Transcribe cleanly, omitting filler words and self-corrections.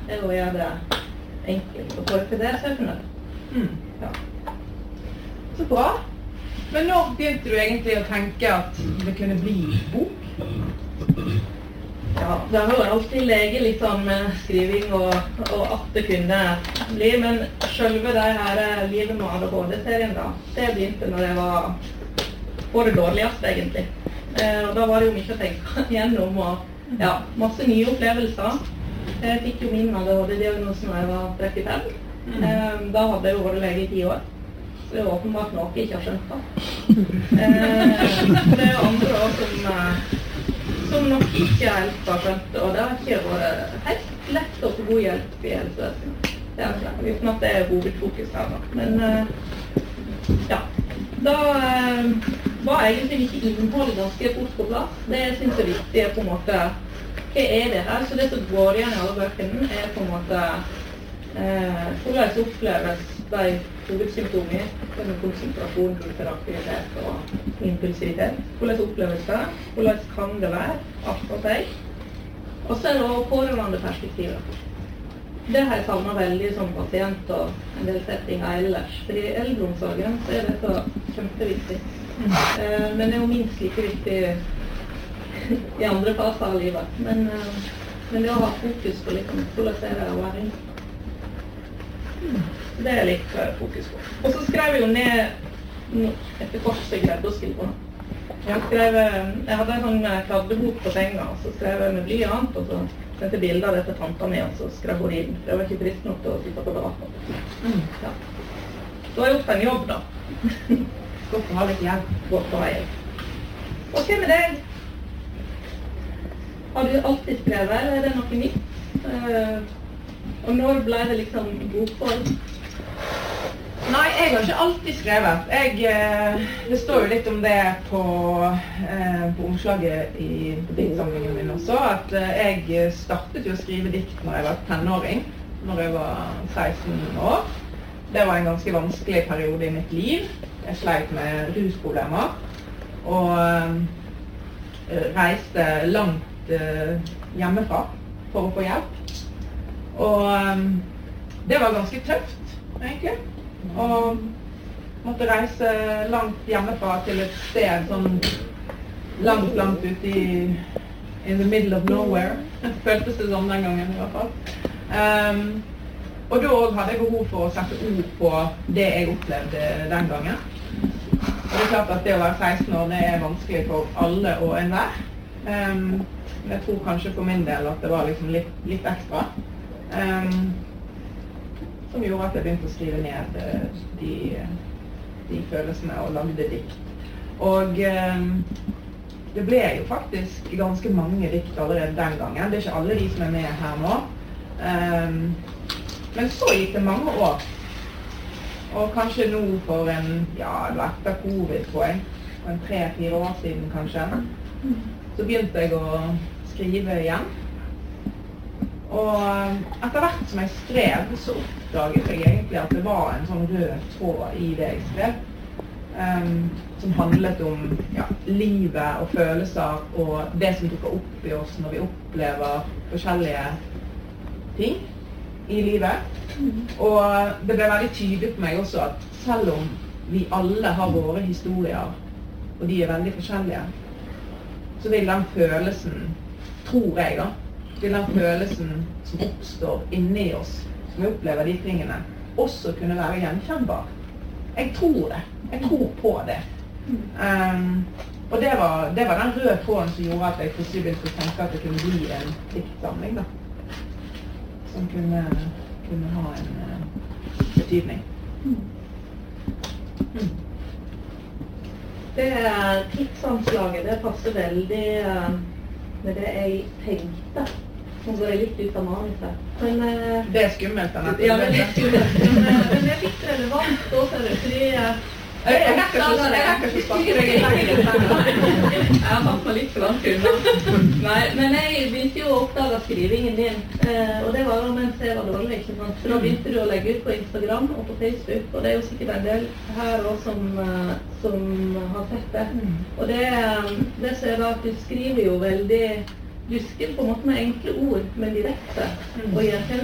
er å gjøre det enkelt og folk til det, så er jeg fornøyd. Ja. Så bra. Men når begynte du egentlig å tenke at det kunne bli bok? Ja, det har jo alltid leget litt sånn med skriving og at det kunne bli, men selve det her Livet med ADHD-serien da, det begynte når jeg var på det dårligste egentlig. Og da var det jo mye å tenke gjennom og ja, masse nye opplevelser. Jeg fikk jo min ADHD-diagnosen da jeg var 35. Da hadde jeg jo vært lege i 10 år. Så det er åpenbart noe jeg ikke har skjønt da. Det er jo andre år som nok ikke helt har skjønt, og det har ikke vært helt lett å få god hjelp i helsevesenet. Det er klart, uten at det er hovedfokus her da. Men ja, da var egentlig ikke innholdet ganske fort på plass. Det jeg synes er viktig er på en måte, hva er det her? Så det som går igjen i alle bøkene er på en måte hvordan oppleves de hovedsymptomer, som konsentrasjon, hyperaktivitet og impulsivitet. Hvordan oppleves det? Hvordan kan det være akkurat deg? Og så er det også pårørende perspektivet. Det har jeg savnet veldig som pasient og en del settinger ellers. For i eldreomsorgen så er dette kjempeviktig. Men det er jo minst like viktig i andre faser av livet. Men det å ha fokus på liksom, hvordan er det å være inn. Det er litt fokus på. Og så skrev jeg jo ned etter kort så jeg greide å skrive på. Jeg hadde en sånn kladdebok på senga, og så skrev jeg med blyant, og så sendte bilder av det til tanta mi, og så skrev hun inn. Det var ikke trist nok til å sitte på drapen. Ja. Så har jeg gjort en jobb da. Godt å ha litt hjelp. Godt å ha hjelp. Og hva med deg? Har du alltid skrevet, eller er det noe nytt? Og når ble det liksom bokform? Nei, jeg har ikke alltid skrevet. Det står jo litt om det på omslaget på diktsamlingen min også, at jeg startet jo å skrive dikt når jeg var tenåring, når jeg var 16 år. Det var en ganske vanskelig periode i mitt liv. Jeg sleit med rusproblemer, og reiste langt hjemmefra for å få hjelp. Og det var ganske tøft, egentlig. Og måtte reise langt hjemmefra til et sted sånn langt ute in the middle of nowhere. Føltes det sånn den gangen i hvert fall. Og da hadde jeg behov for å sette ord på det jeg opplevde den gangen. Og det er klart at det å være 16 år, det er vanskelig for alle og enhver. Jeg tror kanskje for min del at det var liksom litt ekstra. Som gjorde at jeg begynte å skrive ned de følelsene og lagde dikt. Og det ble jo faktisk ganske mange dikt allerede den gangen. Det er ikke alle de som er med her nå. Men så gikk det mange år. Og kanskje nå for etter covid, tror jeg, for 3-4 år siden kanskje, så begynte jeg å skrive igjen. Og etter hvert som jeg skrev, så oppdaget jeg egentlig at det var en sånn rød tråd i det jeg skrev, som handlet om livet og følelser og det som dukker opp i oss når vi opplever forskjellige ting i livet. Og det ble veldig tydelig for meg også at selv om vi alle har våre historier, og de er veldig forskjellige, så vil den følelsen, tror jeg da, vil den følelsen som oppstår inni oss, som vi opplever de tingene, også kunne være gjenkjennbar. Jeg tror det. Jeg tror på det. Og det var den røde tråden som gjorde at jeg plutselig begynte å tenke at det kunne bli en diktsamling, da. Som kunne ha en betydning. Det tidsanslaget, det passer veldig med det jeg tenkte. Nå går jeg litt ut av manuset. Det er skummelt, Annette. Ja, det er litt skummelt. Men det er litt relevant også, fordi jeg rekker ikke sparke deg i hengen. Jeg har tatt meg litt for langt unna. Nei, men jeg begynte jo å oppdage skrivingen din, og det var jo mens jeg var dårlig, ikke sant? Så da begynte du å legge ut på Instagram og på Facebook, og det er jo sikkert en del her også som har sett det. Og det ser da at du skriver jo veldig, du skriver på en måte med enkle ord, men direkte, og gjenkjennelse.